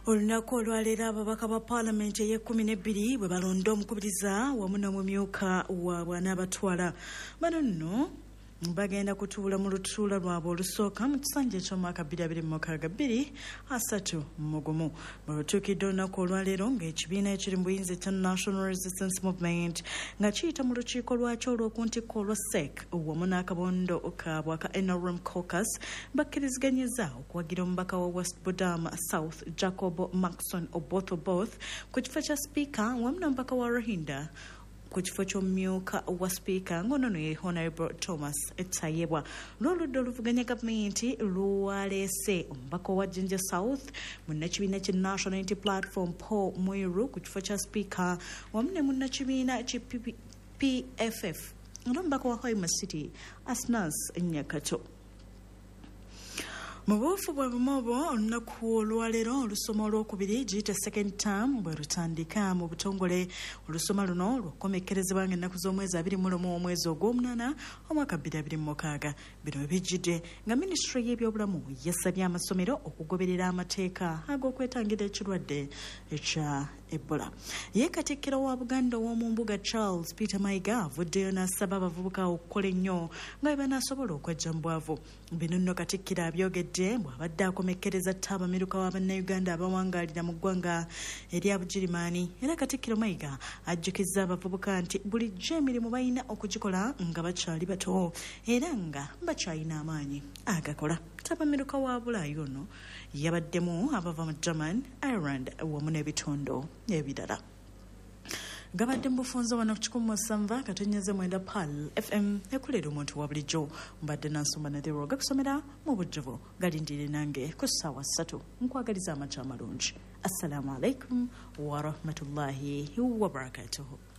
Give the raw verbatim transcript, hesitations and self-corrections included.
Olunaku olwaleero ababaka ba Paalamenti ey'ekkumi n'ebbiri bwe balonda omukubiriza wamu n'omumyuka waabwe n'abatwala. Bano nno bagenda kutuula mu lutuula lwabwe olusooka mu kisanja eky'omwaka bbiri abiri mu mukaaga bbiri asatu mu gumu. Bwe lutuukidde olunaku olwaleero ng'ekibiina ekiri mu buyinza ekya National Resistance Movement nga kiyita mu lukiiko lwakyo olw'okuntikko olwa S E C wamu n'akabondo kaabwe aka N R M Caucus bakkiriziganyizza okuwagira omubaka wa West Budama South Jacob Maxson Oboth Oboth ku kifo kya sipiika wamu n'omubaka wa Rohingya ku kifo ky'omumyuka wa sipiika ng'ono ye Honorable Thomas Tayebwa. N'oludda oluvuganya gavumenti lwaleese omubaka wa Jinja South munnakibiina kya National Unity Platform Paul Muiru ku kifo kya sipiika wamu ne munnakibiina ki P F F n'omubaka wa Hoima City Asnas Nyakato. Mu buufu bwe bumu obwo olunaku olwaleero olusoma olwokubiri giyita second term bwe lutandika mu butongole. Olusoma luno lwakomekkerezebwa ng'ennaku z'omwezi abiri mu lumu omwezi ogw'omunaana omwaka bbiri abiri mu mukaaga. Bino bijjidde nga minisitule y'ebyobulamu yasabye amasomero okugoberera amateeka ag'okwetangira ekirwadde ekya Ebola. Ye Katikkiro wa Buganda ow'omu mbuga Charles Peter Mayiga avuddeyo n'asaba abavubuka okukola ennyo nga bwe banaasobola okwejja mu bwavu. Bino nno Katikkiro abyogedde bw'abadde akomekkereza ttabamiruka wa bannayuganda abawangaalira mu ggwanga erya Bugirimaani. Era Katikkiro Mayiga ajjukizza abavubuka nti bulijjo emirimu balina okugikola nga bakyali bato era nga bakyalina amaanyi agakola. Ttabamiruka wa Bulaayi ono yabaddemu abava mu German, Ireland wamu n'ebitundu ebirala. Gabadde mbufunza wano ku kikumi musanvu katonnyeze mwenda P A L F M ekulera omuntu wa bulijjo mbadde nansumba nathero gakusomera mu bujjuvu galindire nange ku ssaawa ssatu nkwagaliza amakya amalungi. Assalamu alaikum wa rahmatullahi wa barakatuhu.